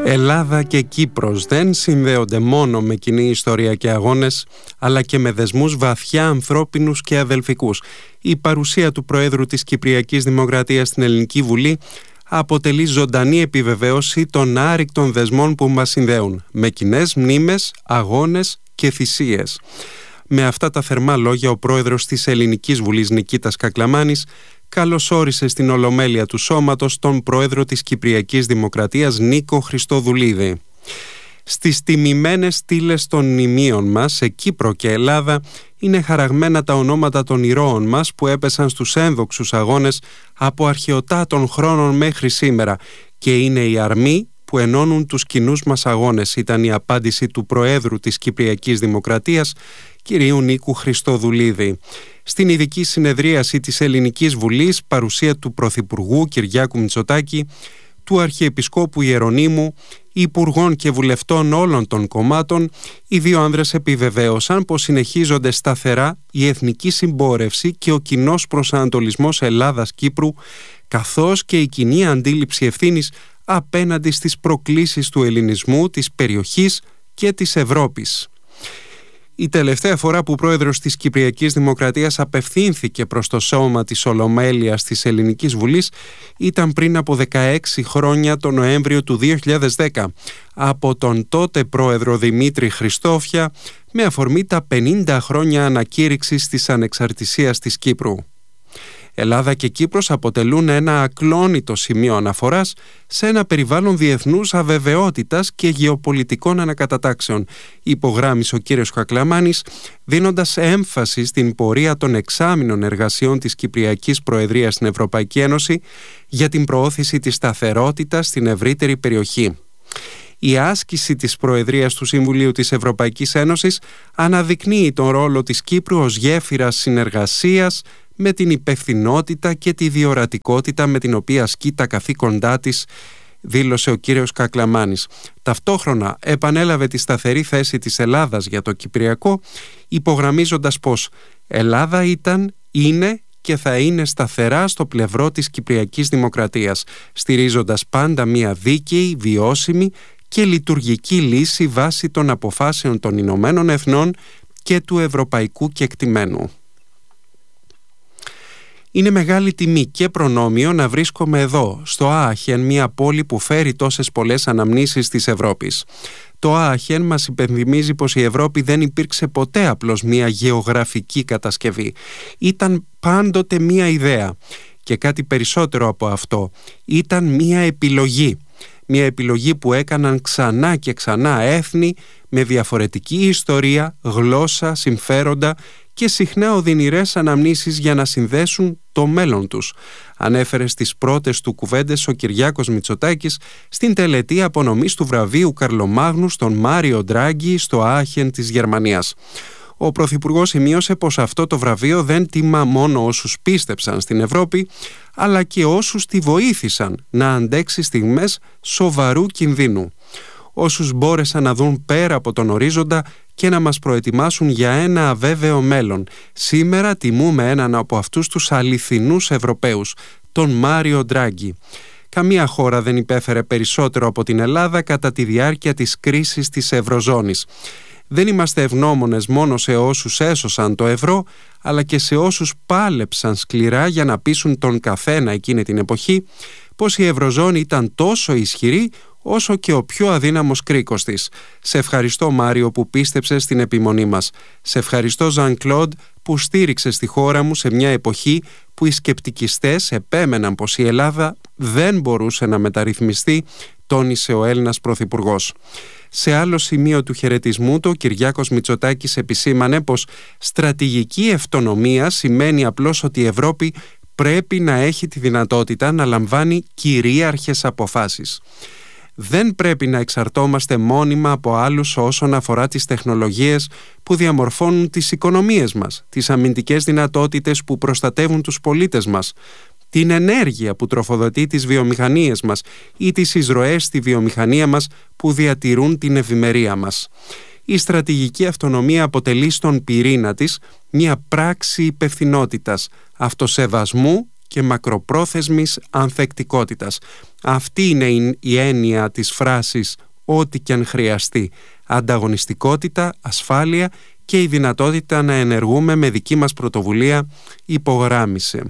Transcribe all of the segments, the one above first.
Ελλάδα και Κύπρος δεν συνδέονται μόνο με κοινή ιστορία και αγώνες, αλλά και με δεσμούς βαθιά ανθρώπινους και αδελφικούς. Η παρουσία του Προέδρου της Κυπριακής Δημοκρατίας στην Ελληνική Βουλή αποτελεί ζωντανή επιβεβαίωση των άρρηκτων δεσμών που μας συνδέουν, με κοινές μνήμες, αγώνες και θυσίες. Με αυτά τα θερμά λόγια, ο Πρόεδρος της Ελληνικής Βουλής, Νικήτας Κακλαμάνης, καλωσόρισε στην Ολομέλεια του Σώματος τον Πρόεδρο της Κυπριακής Δημοκρατίας, Νίκο Χριστοδουλίδη. Στις τιμημένες στήλες των μνημείων μας, σε Κύπρο και Ελλάδα, είναι χαραγμένα τα ονόματα των ηρώων μας που έπεσαν στους ένδοξους αγώνες από αρχαιοτάτων χρόνων μέχρι σήμερα και είναι οι αρμοί που ενώνουν τους κοινούς μας αγώνες, ήταν η απάντηση του Προέδρου της Κυπριακής Δημοκρατίας, κυρίου Νίκου Χριστοδουλίδη. Στην ειδική συνεδρίαση της Ελληνικής Βουλής, παρουσία του Πρωθυπουργού Κυριάκου Μητσοτάκη, του Αρχιεπισκόπου Ιερονύμου, υπουργών και βουλευτών όλων των κομμάτων, οι δύο άνδρες επιβεβαίωσαν πως συνεχίζονται σταθερά η εθνική συμπόρευση και ο κοινός προσανατολισμός Ελλάδας-Κύπρου, καθώς και η κοινή αντίληψη ευθύνης απέναντι στις προκλήσεις του ελληνισμού, της περιοχής και της Ευρώπης. Η τελευταία φορά που ο Πρόεδρος της Κυπριακής Δημοκρατίας απευθύνθηκε προς το σώμα της Ολομέλειας της Ελληνικής Βουλής ήταν πριν από 16 χρόνια, το Νοέμβριο του 2010, από τον τότε Πρόεδρο Δημήτρη Χριστόφια, με αφορμή τα 50 χρόνια ανακήρυξης της ανεξαρτησίας της Κύπρου. Ελλάδα και Κύπρος αποτελούν ένα ακλόνητο σημείο αναφοράς σε ένα περιβάλλον διεθνούς αβεβαιότητας και γεωπολιτικών ανακατατάξεων, υπογράμμισε ο κύριος Κακλαμάνης, δίνοντας έμφαση στην πορεία των εξάμηνων εργασιών της Κυπριακής Προεδρίας στην Ευρωπαϊκή Ένωση για την προώθηση της σταθερότητας στην ευρύτερη περιοχή. Η άσκηση της Προεδρίας του Συμβουλίου της Ευρωπαϊκής Ένωσης αναδεικνύει τον ρόλο της Κύπρου ως γέφυρας συνεργασίας με την υπευθυνότητα και τη διορατικότητα με την οποία ασκεί τα καθήκοντά της, δήλωσε ο κύριος Κακλαμάνης. Ταυτόχρονα επανέλαβε τη σταθερή θέση της Ελλάδας για το Κυπριακό, υπογραμμίζοντας πως Ελλάδα ήταν, είναι και θα είναι σταθερά στο πλευρό της Κυπριακής Δημοκρατίας, στηρίζοντας πάντα μια δίκαιη, βιώσιμη και λειτουργική λύση βάσει των αποφάσεων των Ηνωμένων Εθνών και του ευρωπαϊκού κεκτημένου. Είναι μεγάλη τιμή και προνόμιο να βρίσκομαι εδώ, στο Άαχεν, μια πόλη που φέρει τόσες πολλές αναμνήσεις της Ευρώπης. Το Άαχεν μας υπενθυμίζει πως η Ευρώπη δεν υπήρξε ποτέ απλώς μια γεωγραφική κατασκευή. Ήταν πάντοτε μια ιδέα και κάτι περισσότερο από αυτό. Ήταν μια επιλογή. Μια επιλογή που έκαναν ξανά και ξανά έθνη με διαφορετική ιστορία, γλώσσα, συμφέροντα και συχνά οδυνηρές αναμνήσεις για να συνδέσουν το μέλλον τους, ανέφερε στις πρώτες του κουβέντες ο Κυριάκος Μητσοτάκης στην τελετή απονομής του βραβείου Καρλομάγνου στον Μάριο Ντράγκη στο Άαχεν της Γερμανίας. Ο Πρωθυπουργός σημείωσε πως αυτό το βραβείο δεν τιμά μόνο όσους πίστεψαν στην Ευρώπη, αλλά και όσους τη βοήθησαν να αντέξει στιγμές σοβαρού κινδύνου. Όσους μπόρεσαν να δουν πέρα από τον ορίζοντα και να μας προετοιμάσουν για ένα αβέβαιο μέλλον. Σήμερα τιμούμε έναν από αυτούς τους αληθινούς Ευρωπαίους, τον Μάριο Ντράγκη. Καμία χώρα δεν υπέφερε περισσότερο από την Ελλάδα κατά τη διάρκεια της κρίσης της Ευρωζώνης. Δεν είμαστε ευγνώμονες μόνο σε όσους έσωσαν το ευρώ, αλλά και σε όσους πάλεψαν σκληρά για να πείσουν τον καθένα εκείνη την εποχή πως η Ευρωζώνη ήταν τόσο ισχυρή όσο και ο πιο αδύναμος κρίκος της. Σε ευχαριστώ, Μάριο, που πίστεψες στην επιμονή μας. Σε ευχαριστώ, Ζαν Κλοντ, που στήριξες τη χώρα μου σε μια εποχή που οι σκεπτικιστές επέμεναν πως η Ελλάδα δεν μπορούσε να μεταρρυθμιστεί, τόνισε ο Έλληνας Πρωθυπουργός. Σε άλλο σημείο του χαιρετισμού του, ο Κυριάκος Μητσοτάκης επισήμανε πως στρατηγική αυτονομία σημαίνει απλώς ότι η Ευρώπη πρέπει να έχει τη δυνατότητα να λαμβάνει κυρίαρχες αποφάσεις. Δεν πρέπει να εξαρτώμαστε μόνιμα από άλλους όσον αφορά τις τεχνολογίες που διαμορφώνουν τις οικονομίες μας, τις αμυντικές δυνατότητες που προστατεύουν τους πολίτες μας, την ενέργεια που τροφοδοτεί τις βιομηχανίες μας ή τις εισρωές στη βιομηχανία μας που διατηρούν την ευημερία μας. Η στρατηγική αυτονομία αποτελεί στον πυρήνα της μια πράξη υπευθυνότητας, αυτοσεβασμού και μακροπρόθεσμης ανθεκτικότητας. Αυτή είναι η έννοια της φράσης «ό,τι και αν χρειαστεί». Ανταγωνιστικότητα, ασφάλεια και η δυνατότητα να ενεργούμε με δική μας πρωτοβουλία, υπογράμμισε.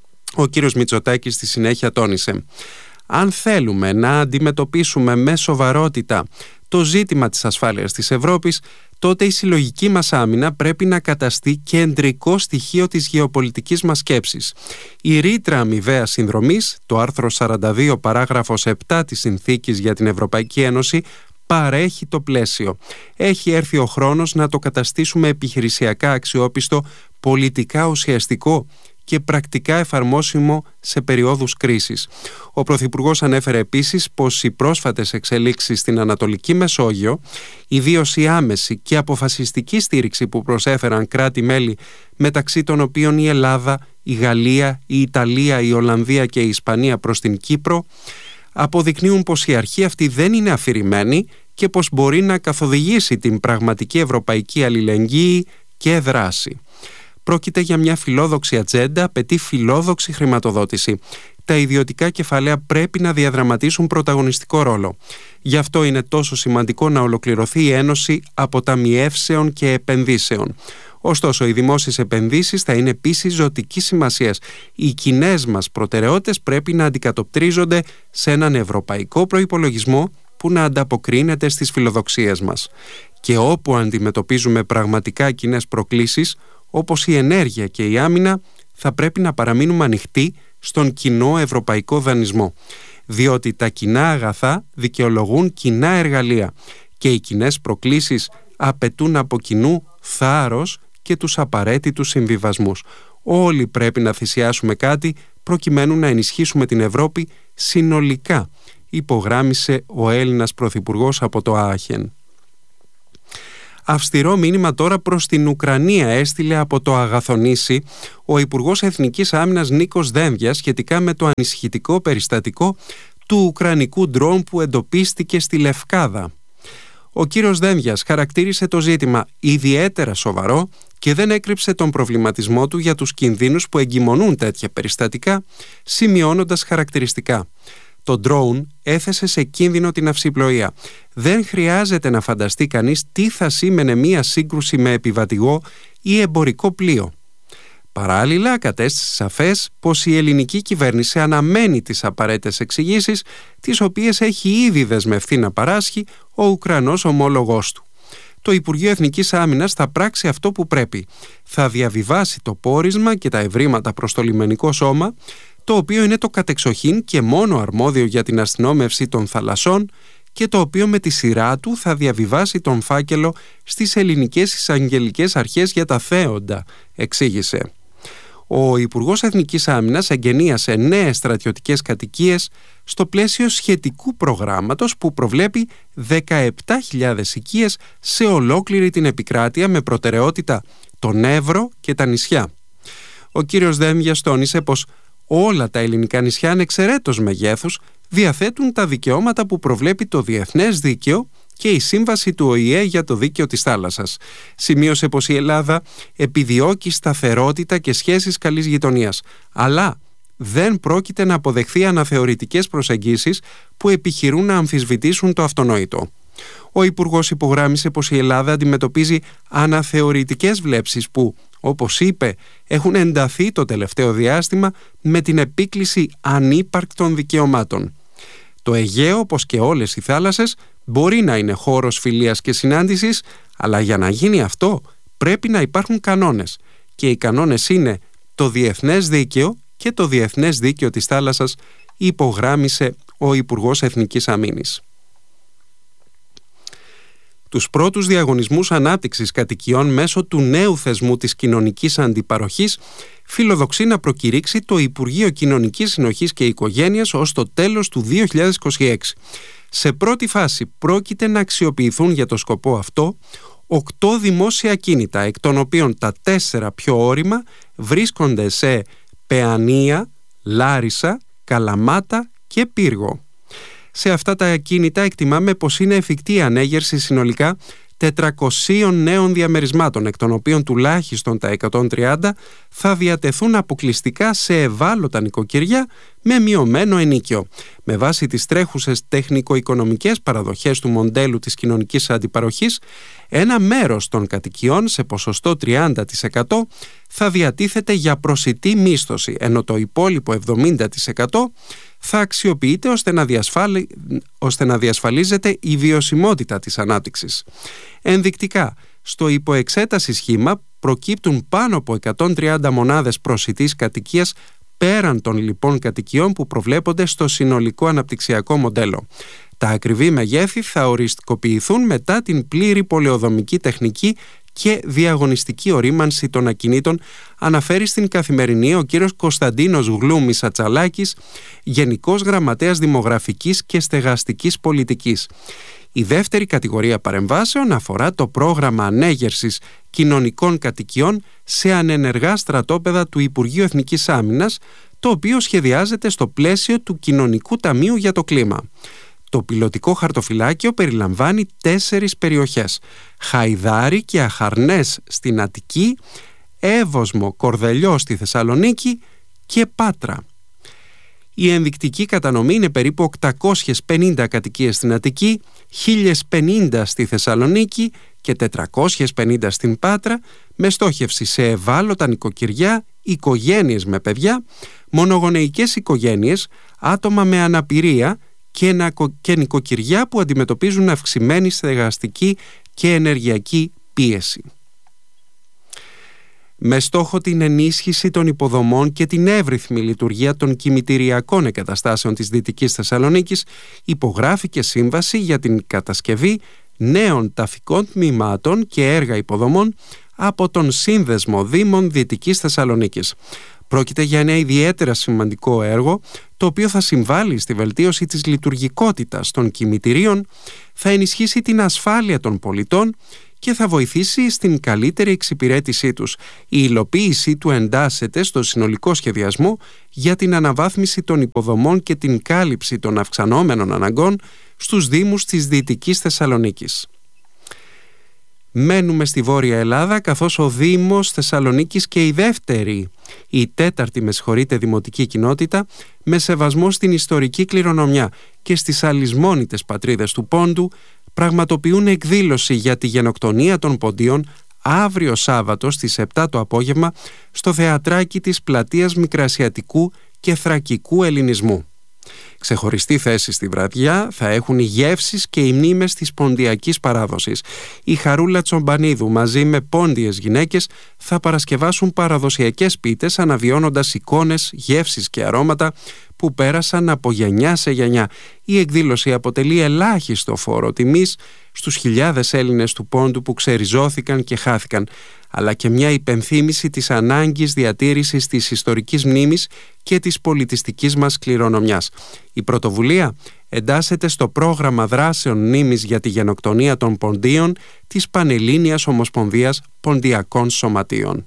Ο κύριος Μητσοτάκης στη συνέχεια τόνισε: αν θέλουμε να αντιμετωπίσουμε με σοβαρότητα το ζήτημα της ασφάλειας της Ευρώπης, τότε η συλλογική μας άμυνα πρέπει να καταστεί κεντρικό στοιχείο της γεωπολιτικής μας σκέψης. Η ρήτρα αμοιβαίας συνδρομής, το άρθρο 42 παράγραφος 7 της Συνθήκης για την Ευρωπαϊκή Ένωση, παρέχει το πλαίσιο. Έχει έρθει ο χρόνος να το καταστήσουμε επιχειρησιακά αξιόπιστο, πολιτικά ουσιαστικό και πρακτικά εφαρμόσιμο σε περιόδους κρίσης. Ο Πρωθυπουργός ανέφερε επίσης πως οι πρόσφατες εξελίξεις στην Ανατολική Μεσόγειο, ιδίως η άμεση και αποφασιστική στήριξη που προσέφεραν κράτη-μέλη, μεταξύ των οποίων η Ελλάδα, η Γαλλία, η Ιταλία, η Ολλανδία και η Ισπανία προς την Κύπρο, αποδεικνύουν πως η αρχή αυτή δεν είναι αφηρημένη και πως μπορεί να καθοδηγήσει την πραγματική ευρωπαϊκή αλληλεγγύη και δράση. Πρόκειται για μια φιλόδοξη ατζέντα, απαιτεί φιλόδοξη χρηματοδότηση. Τα ιδιωτικά κεφάλαια πρέπει να διαδραματίσουν πρωταγωνιστικό ρόλο. Γι' αυτό είναι τόσο σημαντικό να ολοκληρωθεί η Ένωση Αποταμιεύσεων και Επενδύσεων. Ωστόσο, οι δημόσιες επενδύσεις θα είναι επίσης ζωτικής σημασίας. Οι κοινές μας προτεραιότητες πρέπει να αντικατοπτρίζονται σε έναν ευρωπαϊκό προϋπολογισμό που να ανταποκρίνεται στις φιλοδοξίες μας. Και όπου αντιμετωπίζουμε πραγματικά κοινές προκλήσεις, όπως η ενέργεια και η άμυνα, θα πρέπει να παραμείνουμε ανοιχτοί στον κοινό ευρωπαϊκό δανεισμό. Διότι τα κοινά αγαθά δικαιολογούν κοινά εργαλεία και οι κοινές προκλήσεις απαιτούν από κοινού θάρρος και τους απαραίτητους συμβιβασμούς. Όλοι πρέπει να θυσιάσουμε κάτι προκειμένου να ενισχύσουμε την Ευρώπη συνολικά, υπογράμμισε ο Έλληνας Πρωθυπουργός από το Άαχεν. Αυστηρό μήνυμα τώρα προς την Ουκρανία έστειλε από το Αγαθονήσι ο Υπουργός Εθνικής Άμυνας Νίκος Δένδιας σχετικά με το ανησυχητικό περιστατικό του ουκρανικού ντρόουν που εντοπίστηκε στη Λευκάδα. Ο κύριος Δένδιας χαρακτήρισε το ζήτημα ιδιαίτερα σοβαρό και δεν έκρυψε τον προβληματισμό του για τους κινδύνους που εγκυμονούν τέτοια περιστατικά, σημειώνοντας χαρακτηριστικά. Το drone έθεσε σε κίνδυνο την ναυσιπλοεία. Δεν χρειάζεται να φανταστεί κανείς τι θα σήμαινε μία σύγκρουση με επιβατηγό ή εμπορικό πλοίο. Παράλληλα, κατέστησε σαφές πως η ελληνική κυβέρνηση αναμένει τις απαραίτητες εξηγήσεις, τις οποίες έχει ήδη δεσμευθεί να παράσχει ο Ουκρανός ομόλογός του. Το Υπουργείο Εθνικής Άμυνας θα πράξει αυτό που πρέπει. Θα διαβιβάσει το πόρισμα και τα ευρήματα προς το λιμενικό σώμα, το οποίο είναι το κατεξοχήν και μόνο αρμόδιο για την αστυνόμευση των θαλασσών και το οποίο με τη σειρά του θα διαβιβάσει τον φάκελο στις ελληνικές εισαγγελικές αρχές για τα θέοντα, εξήγησε. Ο Υπουργός Εθνικής Άμυνας εγκαινίασε νέες στρατιωτικές κατοικίες στο πλαίσιο σχετικού προγράμματος που προβλέπει 17.000 οικίες σε ολόκληρη την επικράτεια με προτεραιότητα τον Εύρο και τα νησιά. Ο κύριος Δένδιας τόνισε πως όλα τα ελληνικά νησιά ανεξαιρέτως μεγέθους διαθέτουν τα δικαιώματα που προβλέπει το διεθνές δίκαιο και η σύμβαση του ΟΗΕ για το δίκαιο της θάλασσας. Σημείωσε πως η Ελλάδα επιδιώκει σταθερότητα και σχέσεις καλής γειτονίας, αλλά δεν πρόκειται να αποδεχθεί αναθεωρητικές προσεγγίσεις που επιχειρούν να αμφισβητήσουν το αυτονόητο. Ο Υπουργός υπογράμμισε πως η Ελλάδα αντιμετωπίζει αναθεωρητικές βλέψεις που, όπως είπε, έχουν ενταθεί το τελευταίο διάστημα με την επίκληση ανύπαρκτων δικαιωμάτων. Το Αιγαίο, όπως και όλες οι θάλασσες, μπορεί να είναι χώρος φιλίας και συνάντησης, αλλά για να γίνει αυτό πρέπει να υπάρχουν κανόνες. Και οι κανόνες είναι το διεθνές δίκαιο και το διεθνές δίκαιο της θάλασσας, υπογράμμισε ο Υπουργός Εθνικής Αμήνης. Τους πρώτους διαγωνισμούς ανάπτυξης κατοικιών μέσω του νέου θεσμού της κοινωνικής αντιπαροχής φιλοδοξεί να προκηρύξει το Υπουργείο Κοινωνικής Συνοχής και Οικογένειας ως το τέλος του 2026. Σε πρώτη φάση πρόκειται να αξιοποιηθούν για το σκοπό αυτό 8 δημόσια ακίνητα, εκ των οποίων τα 4 πιο όρημα βρίσκονται σε Παιανία, Λάρισα, Καλαμάτα και Πύργο. Σε αυτά τα ακίνητα εκτιμάμε πως είναι εφικτή η ανέγερση συνολικά 400 νέων διαμερισμάτων, εκ των οποίων τουλάχιστον τα 130 θα διατεθούν αποκλειστικά σε ευάλωτα νοικοκυριά με μειωμένο ενοίκιο. Με βάση τις τρέχουσες τεχνικο-οικονομικές παραδοχές του μοντέλου της κοινωνικής αντιπαροχής, ένα μέρος των κατοικιών σε ποσοστό 30% θα διατίθεται για προσιτή μίσθωση, ενώ το υπόλοιπο 70% θα αξιοποιείται ώστε να διασφαλίζεται η βιωσιμότητα της ανάπτυξης. Ενδεικτικά, στο υποεξέταση σχήμα προκύπτουν πάνω από 130 μονάδες προσιτής κατοικίας πέραν των λοιπών κατοικιών που προβλέπονται στο συνολικό αναπτυξιακό μοντέλο. Τα ακριβή μεγέθη θα οριστικοποιηθούν μετά την πλήρη πολεοδομική τεχνική και διαγωνιστική ορίμανση των ακινήτων, αναφέρει στην Καθημερινή ο κύριος Κωνσταντίνος Γλούμης Ατσαλάκης, Γενικός Γραμματέας Δημογραφικής και Στεγαστικής Πολιτικής. Η δεύτερη κατηγορία παρεμβάσεων αφορά το πρόγραμμα ανέγερσης κοινωνικών κατοικιών σε ανενεργά στρατόπεδα του Υπουργείου Εθνικής Άμυνας, το οποίο σχεδιάζεται στο πλαίσιο του Κοινωνικού Ταμείου για το Κλίμα. Το πιλωτικό χαρτοφυλάκιο περιλαμβάνει 4 περιοχές: Χαϊδάρι και Αχαρνές στην Αττική, Εύωσμο Κορδελιό στη Θεσσαλονίκη και Πάτρα. Η ενδεικτική κατανομή είναι περίπου 850 κατοικίες στην Αττική, 1050 στη Θεσσαλονίκη και 450 στην Πάτρα, με στόχευση σε ευάλωτα νοικοκυριά, οικογένειες με παιδιά, μονογονεϊκές οικογένειες, άτομα με αναπηρία και νοικοκυριά που αντιμετωπίζουν αυξημένη στεγαστική και ενεργειακή πίεση. Με στόχο την ενίσχυση των υποδομών και την εύρυθμη λειτουργία των κημητηριακών εγκαταστάσεων της Δυτικής Θεσσαλονίκης, υπογράφηκε σύμβαση για την κατασκευή νέων ταφικών τμήματων και έργα υποδομών από τον Σύνδεσμο Δήμων Δυτικής Θεσσαλονίκης. Πρόκειται για ένα ιδιαίτερα σημαντικό έργο, το οποίο θα συμβάλλει στη βελτίωση της λειτουργικότητας των κημητηρίων, θα ενισχύσει την ασφάλεια των πολιτών και θα βοηθήσει στην καλύτερη εξυπηρέτησή τους. Η υλοποίησή του εντάσσεται στο συνολικό σχεδιασμό για την αναβάθμιση των υποδομών και την κάλυψη των αυξανόμενων αναγκών στους Δήμους της Δυτικής Θεσσαλονίκης. Μένουμε στη Βόρεια Ελλάδα, καθώς ο Δήμος Θεσσαλονίκης και η τέταρτη δημοτική κοινότητα, με σεβασμό στην ιστορική κληρονομιά και στις αλυσμόνητες πατρίδες του Πόντου, πραγματοποιούν εκδήλωση για τη γενοκτονία των Ποντίων αύριο Σάββατο στις 7 το απόγευμα στο θεατράκι της Πλατείας Μικρασιατικού και Θρακικού Ελληνισμού. Ξεχωριστή θέση στη βραδιά θα έχουν οι γεύσεις και οι μνήμες της ποντιακής παράδοσης. Η Χαρούλα Τσομπανίδου μαζί με πόντιες γυναίκες θα παρασκευάσουν παραδοσιακές πίτες, αναβιώνοντας εικόνες, γεύσεις και αρώματα που πέρασαν από γενιά σε γενιά. Η εκδήλωση αποτελεί ελάχιστο φόρο τιμής στους χιλιάδες Έλληνες του Πόντου που ξεριζώθηκαν και χάθηκαν, αλλά και μια υπενθύμηση της ανάγκης διατήρησης της ιστορικής μνήμης και της πολιτιστικής μας κληρονομιάς. Η πρωτοβουλία εντάσσεται στο πρόγραμμα δράσεων μνήμης για τη γενοκτονία των Ποντίων της Πανελλήνιας Ομοσπονδίας Ποντιακών Σωματείων.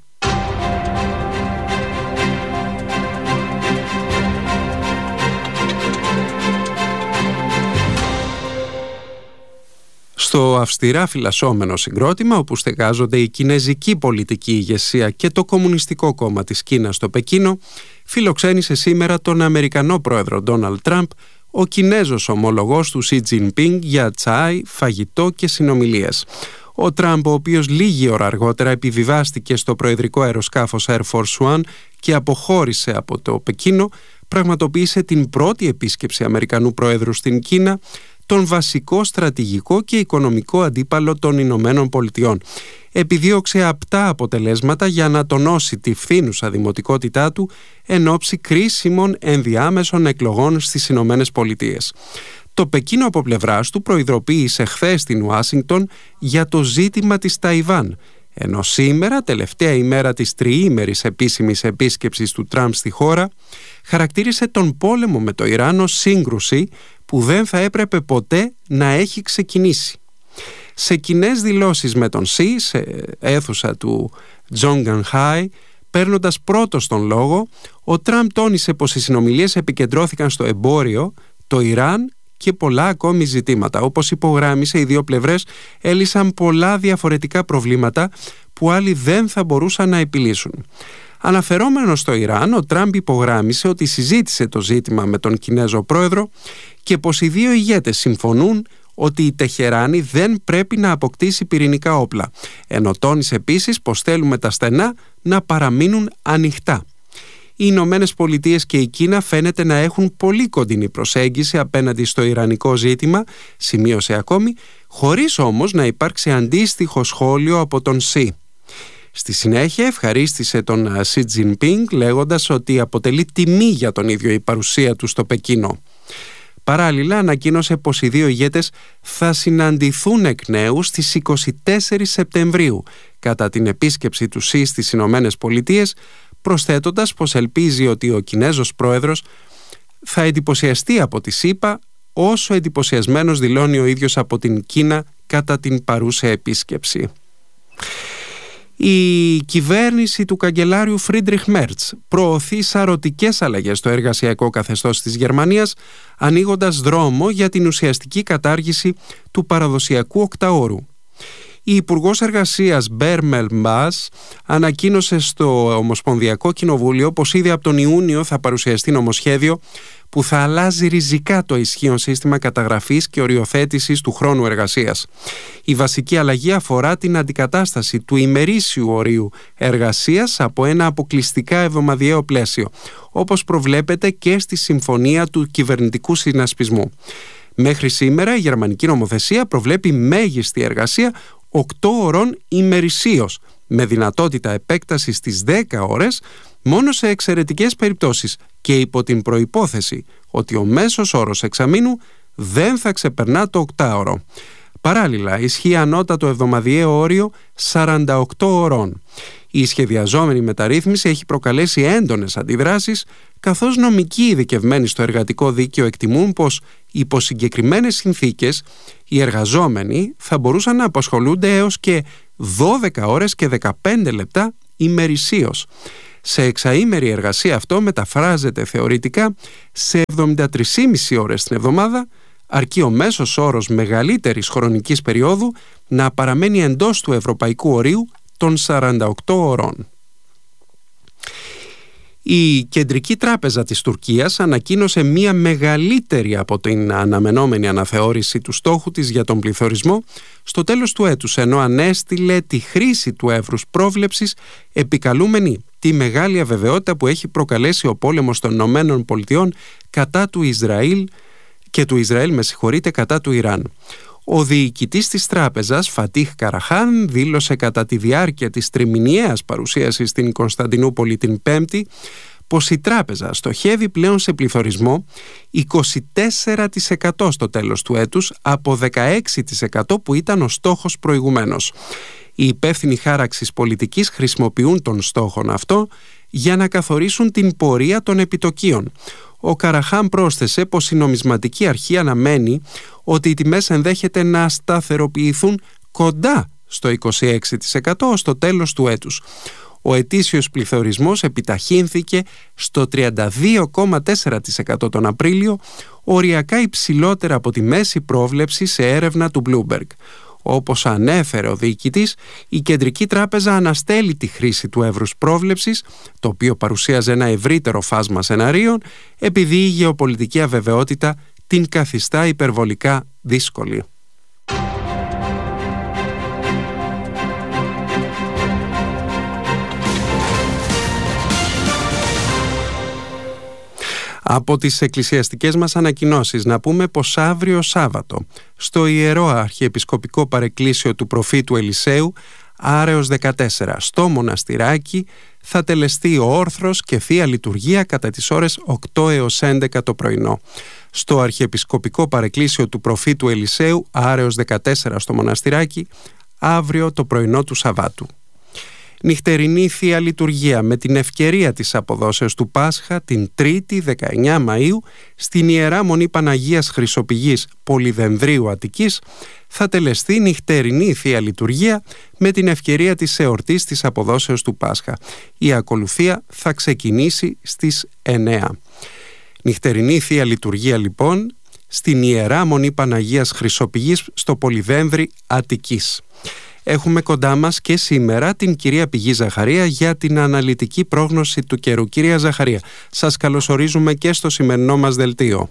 Στο αυστηρά φυλασσόμενο συγκρότημα, όπου στεγάζονται η κινεζική πολιτική ηγεσία και το Κομμουνιστικό Κόμμα της Κίνας στο Πεκίνο, φιλοξένησε σήμερα τον Αμερικανό πρόεδρο Ντόναλντ Τραμπ ο Κινέζος ομολογός του Σι Τζινπίνγκ για τσάι, φαγητό και συνομιλίες. Ο Τραμπ, ο οποίος λίγη ώρα αργότερα επιβιβάστηκε στο προεδρικό αεροσκάφος Air Force One και αποχώρησε από το Πεκίνο, πραγματοποίησε την πρώτη επίσκεψη Αμερικανού πρόεδρου στην Κίνα, τον βασικό στρατηγικό και οικονομικό αντίπαλο των Ηνωμένων Πολιτειών. Επιδίωξε απτά αποτελέσματα για να τονώσει τη φθήνουσα δημοτικότητά του εν ώψη κρίσιμων ενδιάμεσων εκλογών στις Ηνωμένες Πολιτείες. Το Πεκίνο από πλευράς του προειδοποίησε χθες στην Ουάσιγκτον για το ζήτημα της Ταϊβάν, ενώ σήμερα, τελευταία ημέρα της τριήμερης επίσημης επίσκεψης του Τραμπ στη χώρα, χαρακτήρισε τον πόλεμο με το Ιράν ως σύγκρουση που δεν θα έπρεπε ποτέ να έχει ξεκινήσει. Σε κοινές δηλώσεις με τον Σι, σε αίθουσα του Τζόγγανχάι, παίρνοντας πρώτος τον λόγο, ο Τραμπ τόνισε πως οι συνομιλίες επικεντρώθηκαν στο εμπόριο, το Ιράν και πολλά ακόμη ζητήματα. Όπως υπογράμμισε, οι δύο πλευρές έλυσαν πολλά διαφορετικά προβλήματα που άλλοι δεν θα μπορούσαν να επιλύσουν. Αναφερόμενος στο Ιράν, ο Τραμπ υπογράμμισε ότι συζήτησε το ζήτημα με τον Κινέζο πρόεδρο και πως οι δύο ηγέτες συμφωνούν ότι η Τεχεράνη δεν πρέπει να αποκτήσει πυρηνικά όπλα, ενώ τόνισε επίσης πως θέλουμε τα στενά να παραμείνουν ανοιχτά. Οι Ηνωμένες Πολιτείες και η Κίνα φαίνεται να έχουν πολύ κοντινή προσέγγιση απέναντι στο ιρανικό ζήτημα, σημείωσε ακόμη, χωρίς όμως να υπάρξει αντίστοιχο σχόλιο από τον Σι. Στη συνέχεια ευχαρίστησε τον Σι Τζινπίνγκ λέγοντας ότι αποτελεί τιμή για τον ίδιο η παρουσία του στο Πεκίνο. Παράλληλα ανακοίνωσε πως οι δύο ηγέτες θα συναντηθούν εκ νέου στις 24 Σεπτεμβρίου κατά την επίσκεψη του Σι στις Ηνωμένες Πολιτείες, προσθέτοντας πως ελπίζει ότι ο Κινέζος πρόεδρος θα εντυπωσιαστεί από τη ΣΥΠΑ όσο εντυπωσιασμένος δηλώνει ο ίδιος από την Κίνα κατά την παρούσα επίσκεψη. Η κυβέρνηση του καγκελάριου Φρίντριχ Μέρτς προωθεί σαρωτικές αλλαγές στο εργασιακό καθεστώς της Γερμανίας, ανοίγοντας δρόμο για την ουσιαστική κατάργηση του παραδοσιακού οκταώρου. Η Υπουργός Εργασίας Μπέρμελ Μπάς ανακοίνωσε στο Ομοσπονδιακό Κοινοβούλιο πως ήδη από τον Ιούνιο θα παρουσιαστεί νομοσχέδιο που θα αλλάζει ριζικά το ισχύον σύστημα καταγραφής και οριοθέτησης του χρόνου εργασίας. Η βασική αλλαγή αφορά την αντικατάσταση του ημερήσιου ορίου εργασίας από ένα αποκλειστικά εβδομαδιαίο πλαίσιο, όπως προβλέπεται και στη Συμφωνία του Κυβερνητικού Συνασπισμού. Μέχρι σήμερα η γερμανική νομοθεσία προβλέπει μέγιστη εργασία 8 ωρών ημερησίως, με δυνατότητα επέκτασης στις 10 ώρες μόνο σε εξαιρετικές περιπτώσεις και υπό την προϋπόθεση ότι ο μέσος όρος εξαμήνου δεν θα ξεπερνά το 8ωρο. Παράλληλα, ισχύει ανώτατο εβδομαδιαίο όριο 48 ωρών. Η σχεδιαζόμενη μεταρρύθμιση έχει προκαλέσει έντονες αντιδράσεις, καθώς νομικοί ειδικευμένοι στο εργατικό δίκαιο εκτιμούν πως υπό συγκεκριμένες συνθήκες οι εργαζόμενοι θα μπορούσαν να απασχολούνται έως και 12 ώρες και 15 λεπτά ημερησίως. Σε εξαήμερη εργασία αυτό μεταφράζεται θεωρητικά σε 73,5 ώρες την εβδομάδα, αρκεί ο μέσος όρος μεγαλύτερης χρονικής περίοδου να παραμένει εντός του ευρωπαϊκού ορίου των 48 ωρών. Η Κεντρική Τράπεζα της Τουρκίας ανακοίνωσε μία μεγαλύτερη από την αναμενόμενη αναθεώρηση του στόχου της για τον πληθωρισμό στο τέλος του έτους, ενώ ανέστηλε τη χρήση του εύρους πρόβλεψης, επικαλούμενη τη μεγάλη αβεβαιότητα που έχει προκαλέσει ο πόλεμος των Ηνωμένων Πολιτειών κατά του Ισραήλ και του Ισραήλ κατά του Ιράν. Ο διοικητής της τράπεζας, Φατίχ Καραχάν, δήλωσε κατά τη διάρκεια της τριμηνιαίας παρουσίασης στην Κωνσταντινούπολη την Πέμπτη πως η τράπεζα στοχεύει πλέον σε πληθωρισμό 24% στο τέλος του έτους από 16% που ήταν ο στόχος προηγουμένως. Οι υπεύθυνοι χάραξης πολιτικής χρησιμοποιούν τον στόχο αυτό για να καθορίσουν την πορεία των επιτοκίων. Ο Καραχάν πρόσθεσε πως η νομισματική αρχή αναμένει ότι οι τιμές ενδέχεται να σταθεροποιηθούν κοντά στο 26% στο τέλος του έτους. Ο ετήσιος πληθωρισμός επιταχύνθηκε στο 32,4% τον Απρίλιο, οριακά υψηλότερα από τη μέση πρόβλεψη σε έρευνα του Bloomberg. Όπως ανέφερε ο διοικητής, η Κεντρική Τράπεζα αναστέλει τη χρήση του εύρους πρόβλεψης, το οποίο παρουσίαζε ένα ευρύτερο φάσμα σεναρίων, επειδή η γεωπολιτική αβεβαιότητα την καθιστά υπερβολικά δύσκολη. Από τις εκκλησιαστικές μας ανακοινώσεις να πούμε πως αύριο Σάββατο στο Ιερό Αρχιεπισκοπικό Παρεκκλήσιο του Προφήτου Ελισέου, Άρεως 14, στο Μοναστηράκι, θα τελεστεί ο όρθρος και Θεία Λειτουργία κατά τις ώρες 8 έως 11 το πρωινό. Στο Αρχιεπισκοπικό Παρεκκλήσιο του Προφήτου Ελισέου, Άρεως 14 στο Μοναστηράκι, αύριο το πρωινό του Σαββάτου. Νυχτερινή Θεία Λειτουργία με την ευκαιρία της αποδόσεως του Πάσχα την 3η 19 Μαΐου στην Ιερά Μονή Παναγίας Χρυσοπηγής Πολυδενδρίου Αττικής θα τελεστεί νυχτερινή Θεία Λειτουργία με την ευκαιρία της εορτής της αποδόσεως του Πάσχα. Η ακολουθία θα ξεκινήσει στις 9. Νυχτερινή Θεία Λειτουργία λοιπόν στην Ιερά Μονή Παναγίας Χρυσοπηγής στο Πολυδένδρη Αττικής. Έχουμε κοντά μας και σήμερα την κυρία Πηγή Ζαχαρία για την αναλυτική πρόγνωση του καιρού. Κυρία Ζαχαρία, σας καλωσορίζουμε και στο σημερινό μας δελτίο.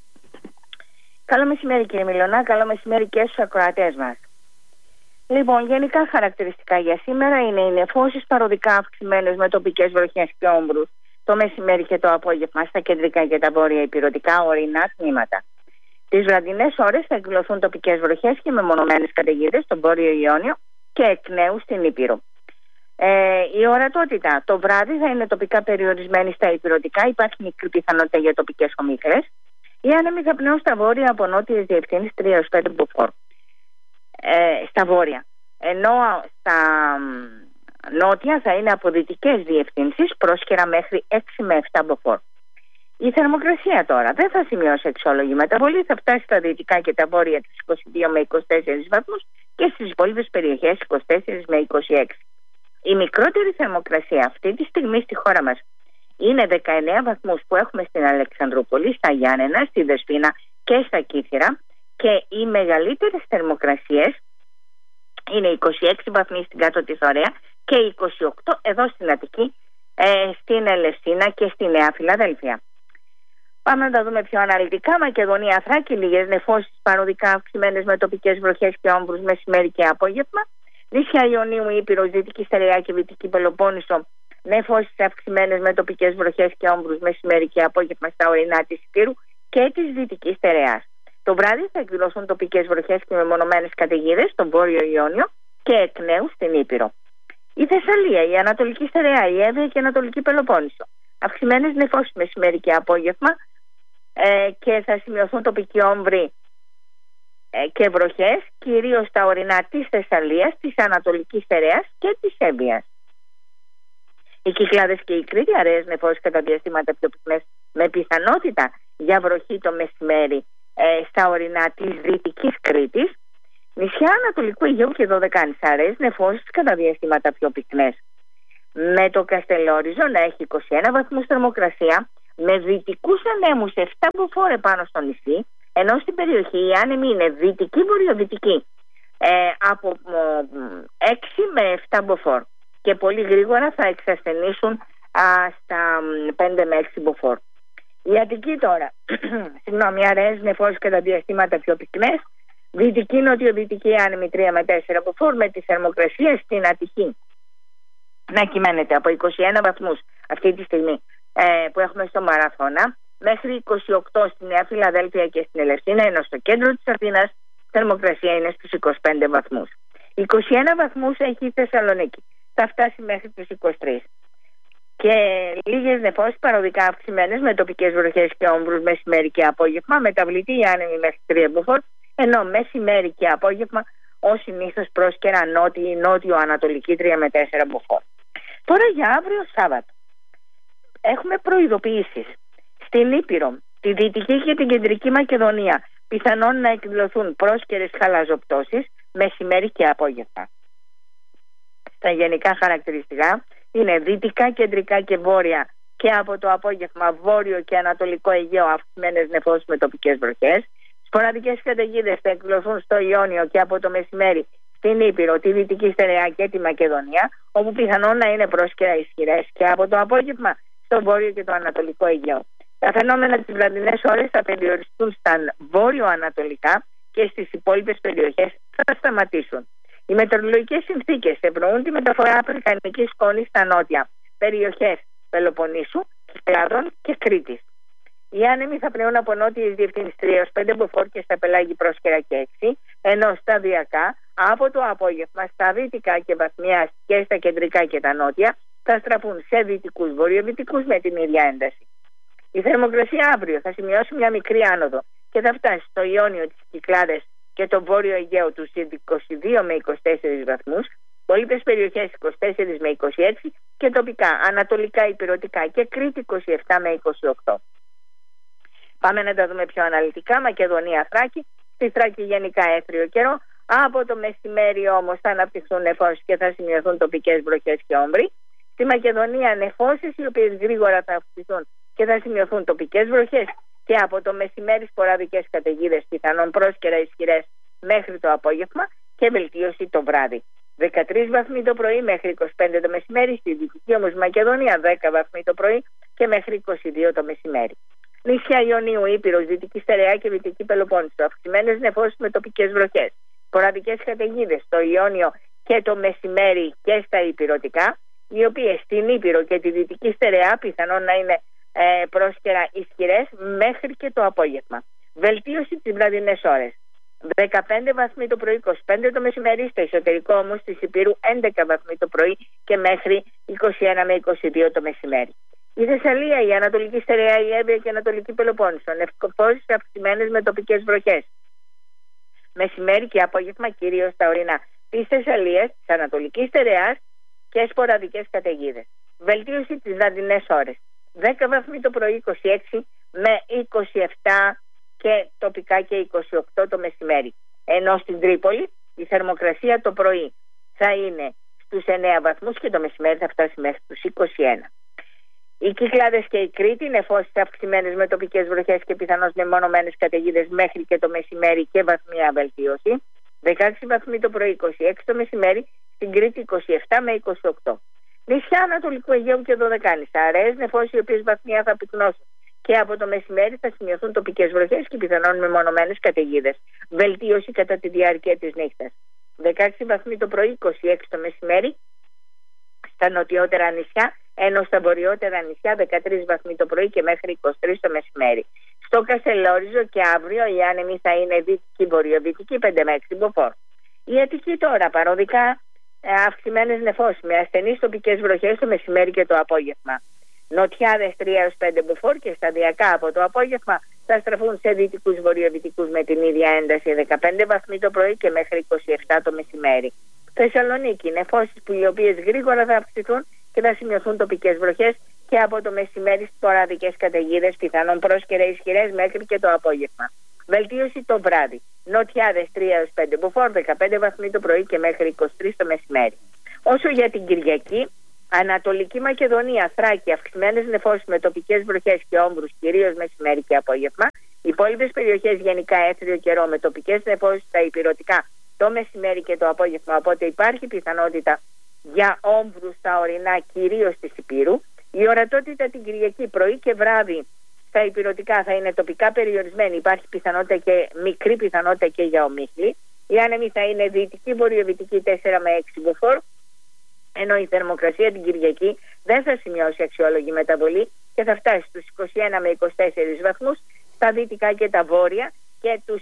Καλό μεσημέρι κύριε Μιλωνά, καλό μεσημέρι και στους ακροατές μας. Λοιπόν, γενικά χαρακτηριστικά για σήμερα είναι οι νεφώσεις παροδικά αυξημένες με τοπικές βροχές και όμβρους το μεσημέρι και το απόγευμα στα κεντρικά και τα βόρεια υπηρετικά ορεινά τμήματα. Τις βραδινές ώρες θα εκδηλωθούν τοπικές βροχές και μεμονωμένες καταιγίδες στον Βόρειο Ιόνιο και εκ νέου στην Ήπειρο. Η ορατότητα το βράδυ θα είναι τοπικά περιορισμένη στα υπηρετικά, υπάρχει μικρή πιθανότητα για τοπικές ομίχλες. Οι άνεμοι θα πνέουν στα βόρεια από νότιες διευθύνσεις 3-5 μποφόρ. Στα βόρεια. Ενώ στα νότια θα είναι από δυτικές διευθύνσεις πρόσκαιρα μέχρι 6 με 7 μποφόρ. Η θερμοκρασία τώρα δεν θα σημειώσει εξόλογη μεταβολή, θα φτάσει στα δυτικά και τα βόρεια τις 22 με 24 βαθμούς και στις υπόλοιπες περιοχές 24 με 26. Η μικρότερη θερμοκρασία αυτή τη στιγμή στη χώρα μας είναι 19 βαθμούς που έχουμε στην Αλεξανδρούπολη, στα Γιάννενα, στη Δεσπόινα και στα Κύθυρα, και οι μεγαλύτερες θερμοκρασίες είναι 26 βαθμοί στην Κάτω της Ωρέα και 28 εδώ στην Αττική, στην Ελευσίνα και στη Νέα Φιλαδέλφια. Πάμε να τα δούμε πιο αναλυτικά. Μακεδονία, Θράκη, λίγες νεφώσεις παροδικά αυξημένες με τοπικές βροχές και όμβρους μεσημέρι και απόγευμα. Νησιά Ιωνίου, Ήπειρος, Δυτική Στερεά και Βυτική Πελοπόννησο, νεφώσεις αυξημένες με τοπικές βροχές και όμβρους μεσημέρι και απόγευμα στα ορεινά της Υπήρου και της Δυτικής Στερεάς. Το βράδυ θα εκδηλωθούν τοπικές βροχές και μεμονωμένες καταιγίδες στον Βόρειο Ιόνιο και εκ νέου στην Ήπειρο. Η Θεσσαλία, η Ανατολική Στερεά, η Εύβοια και η Ανατολική Πελοπόννησο. Αυξημένες νεφώσεις μεσημέρι και απόγευμα και θα σημειωθούν τοπικοί όμβροι και βροχές, κυρίως στα ορεινά της Θεσσαλίας, της Ανατολικής Στερεάς και της Εύβοιας. Οι Κυκλάδες και η Κρήτη, αραιές νεφώσεις κατά διαστήματα πιο πυκνές με πιθανότητα για βροχή το μεσημέρι στα ορεινά της Δυτικής Κρήτης. Νησιά Ανατολικού Αιγαίου και Δωδεκάνης, αραιές νεφώσεις κατά διαστήματα πιο πυκνές. Με το Καστελόριζο να έχει 21 βαθμούς θερμοκρασία, με δυτικούς ανέμους 7 μποφόρ επάνω στο νησί, ενώ στην περιοχή οι άνεμοι είναι δυτική-βορειοδυτική από 6 με 7 μποφόρ και πολύ γρήγορα θα εξασθενήσουν στα 5 με 6 μποφόρ. Η Αττική τώρα, αραιές νεφώσεις κατά διαστήματα πιο πυκνές, δυτική-νοτιοδυτική άνεμοι 3 με 4 μποφόρ, με τις θερμοκρασίες στην Αττική να κυμαίνεται από 21 βαθμούς αυτή τη στιγμή που έχουμε στο Μαραθώνα, μέχρι 28 στη Νέα Φιλαδέλφια και στην Ελευσίνα, ενώ στο κέντρο της Αθήνας θερμοκρασία είναι στους 25 βαθμούς. 21 βαθμούς έχει η Θεσσαλονίκη, θα φτάσει μέχρι τους 23. Και λίγες νεφώσεις παροδικά αυξημένες με τοπικές βροχές και όμβρους μεσημέρι και απόγευμα, μεταβλητή οι άνεμοι μέχρι 3 μποφόρ, ενώ μεσημέρι και απόγευμα ως συνήθως πρόσκαιρα νότιο-ανατολική 3 με 4 μποφόρ. Τώρα για αύριο Σάββατο έχουμε προειδοποιήσεις. Στην Ήπειρο, τη Δυτική και την Κεντρική Μακεδονία πιθανόν να εκδηλωθούν πρόσκαιρες χαλαζοπτώσεις μεσημέρι και απόγευμα. Τα γενικά χαρακτηριστικά είναι δυτικά, κεντρικά και βόρεια και από το απόγευμα βόρειο και ανατολικό Αιγαίο αυξημένες νεφώσεις με τοπικές βροχές. Σποραδικές καταιγίδες θα εκδηλωθούν στο Ιόνιο και από το μεσημέρι στην Ήπειρο, τη Δυτική Στερεά και τη Μακεδονία, όπου πιθανόν να είναι πρόσκαιρα ισχυρές, και από το απόγευμα στο βόρειο και το ανατολικό Αιγαίο. Τα φαινόμενα τις βραδινές ώρες θα περιοριστούν στα βόρειο-ανατολικά και στις υπόλοιπες περιοχές θα σταματήσουν. Οι μετεωρολογικές συνθήκες ευνοούν τη μεταφορά αφρικανικής σκόνης στα νότια περιοχές Πελοποννήσου, Κυκλάδων και Κρήτης. Οι άνεμοι θα πνέουν από νότιες διευθύνσεις 3-5 μποφόρ και στα πελάγη πρόσκαιρα και 6, ενώ σταδιακά από το απόγευμα στα δυτικά και βαθμιά και στα κεντρικά και τα νότια θα στραφούν σε δυτικούς βορειοδυτικούς με την ίδια ένταση. Η θερμοκρασία αύριο θα σημειώσει μια μικρή άνοδο και θα φτάσει στο Ιόνιο, τις Κυκλάδες και το Βόρειο Αιγαίο τους 22 με 24 βαθμούς, υπόλοιπες περιοχές 24 με 26 και τοπικά ανατολικά, υπηρετικά και Κρήτη 27 με 28. Πάμε να τα δούμε πιο αναλυτικά. Μακεδονία, Θράκη. Στη Θράκη γενικά έθριο καιρό. Από το μεσημέρι όμως θα αναπτυχθούν νεφώσεις και θα σημειωθούν τοπικές βροχές και όμβροι. Στη Μακεδονία νεφώσεις οι οποίες γρήγορα θα αυξηθούν και θα σημειωθούν τοπικές βροχές και από το μεσημέρι σποραδικές καταιγίδες, πιθανόν πρόσκαιρα ισχυρές μέχρι το απόγευμα, και βελτίωση το βράδυ. 13 βαθμοί το πρωί μέχρι 25 το μεσημέρι, στη Δυτική όμως Μακεδονία 10 βαθμοί το πρωί και μέχρι 22 το μεσημέρι. Νησιά Ιωνίου, Ήπειρος, Δυτική Στερεά και Δυτική Πελοπόννησο, αυξημένες νεφώσεις με τοπικές βροχές, σποραδικές καταιγίδες στο Ιόνιο και το μεσημέρι και στα Ηπειρωτικά, οι οποίες στην Ήπειρο και τη Δυτική Στερεά πιθανόν να είναι πρόσκαιρα ισχυρές μέχρι και το απόγευμα. Βελτίωση τις βραδινές ώρες. 15 βαθμοί το πρωί, 25 το μεσημέρι, στο εσωτερικό όμως της Ηπείρου 11 βαθμοί το πρωί και μέχρι 21 με 22 το μεσημέρι. Η Θεσσαλία, η Ανατολική Στερεά, η Εύβοια και η Ανατολική Πελοπόννησο, νεφώσεις αυξημένες με τοπικές βροχές. Μεσημέρι και απόγευμα κυρίως στα ορεινά της Θεσσαλίας, της Ανατολικής Στερεάς και σποραδικές καταιγίδες. Βελτίωση τις βραδινές ώρες. 10 βαθμοί το πρωί, 26 με 27 και τοπικά και 28 το μεσημέρι. Ενώ στην Τρίπολη η θερμοκρασία το πρωί θα είναι στους 9 βαθμούς και το μεσημέρι θα φτάσει μέχρι τους 21. Οι Κυκλάδες και η Κρήτη, νεφώσεις αυξημένες με τοπικές βροχές και πιθανώς μεμονωμένες καταιγίδες μέχρι και το μεσημέρι και βαθμία βελτίωση. 16 βαθμοί το πρωί, 26 το μεσημέρι, στην Κρήτη 27 με 28. Νησιά Ανατολικού Αιγαίου και Δωδεκάνησα, αραιές νεφώσεις οι οποίες βαθμία θα πυκνώσουν και από το μεσημέρι θα σημειωθούν τοπικές βροχές και πιθανόν μεμονωμένες καταιγίδες. Βελτίωση κατά τη διάρκεια της νύχτας. 16 βαθμοί το πρωί, 26 το μεσημέρι στα νοτιότερα νησιά, ενώ στα βορειότερα νησιά 13 βαθμοί το πρωί και μέχρι 23 το μεσημέρι. Στο Κασελόριζο και αύριο οι άνεμοι θα είναι δυτική-βορειοδυτική 5 με 6 μποφόρ. Η Αττική τώρα, παροδικά αυξημένες νεφώσεις με ασθενείς τοπικές βροχές το μεσημέρι και το απόγευμα. Νοτιάδες 3 έως 5 μποφόρ και σταδιακά από το απόγευμα θα στραφούν σε δυτικούς βορειοδυτικούς με την ίδια ένταση 15 βαθμοί το πρωί και μέχρι 27 το μεσημέρι. Θεσσαλονίκη, νεφώσεις οι οποίες γρήγορα θα αυξηθούν και θα σημειωθούν τοπικές βροχές και από το μεσημέρι σποραδικές καταιγίδες, πιθανόν πρόσκαιρα ισχυρές μέχρι και το απόγευμα. Βελτίωση το βράδυ. Νοτιάδες 3 έως 5 μποφόρ, 15 βαθμοί το πρωί και μέχρι 23 το μεσημέρι. Όσο για την Κυριακή, Ανατολική Μακεδονία, Θράκη, αυξημένες νεφώσεις με τοπικές βροχές και όμβρους κυρίως μεσημέρι και απόγευμα. Οι υπόλοιπες περιοχές γενικά έθριο καιρό με τοπικές νεφώσεις στα Ηπειρωτικά το μεσημέρι και το απόγευμα, οπότε υπάρχει πιθανότητα για όμβρους στα ορεινά κυρίως της Ηπείρου. Η ορατότητα την Κυριακή πρωί και βράδυ στα Ηπειρωτικά θα είναι τοπικά περιορισμένη, υπάρχει πιθανότητα και μικρή πιθανότητα και για ομίχλη. Οι άνεμοι θα είναι δυτική βορειοδυτική 4 με 6 μποφόρ, ενώ η θερμοκρασία την Κυριακή δεν θα σημειώσει αξιόλογη μεταβολή και θα φτάσει στους 21 με 24 βαθμούς στα δυτικά και τα βόρεια και τους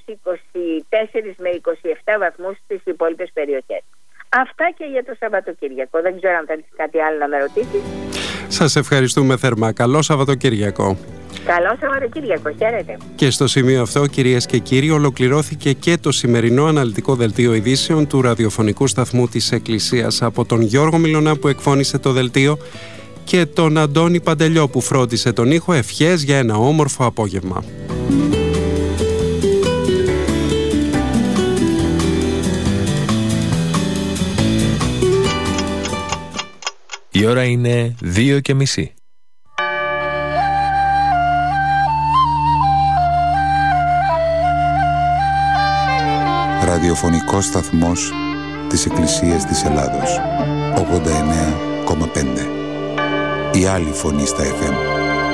24 με 27 βαθμούς στις υπόλοιπες περιοχές. Αυτά και για το Σαββατοκύριακο. Δεν ξέρω αν θα έχεις κάτι άλλο να με ρωτήσεις. Σας ευχαριστούμε θερμά. Καλό Σαββατοκύριακο. Καλό Σαββατοκύριακο. Χαίρετε. Και στο σημείο αυτό, κυρίες και κύριοι, ολοκληρώθηκε και το σημερινό αναλυτικό δελτίο ειδήσεων του ραδιοφωνικού σταθμού της Εκκλησίας, από τον Γιώργο Μιλωνά που εκφώνησε το δελτίο και τον Αντώνη Παντελιό που φρόντισε τον ήχο. Ευχές για ένα όμορφο απόγευμα. Η ώρα είναι 2:30. Ραδιοφωνικός σταθμός της Εκκλησίας της Ελλάδος. 89,5. Η άλλη φωνή στα FM.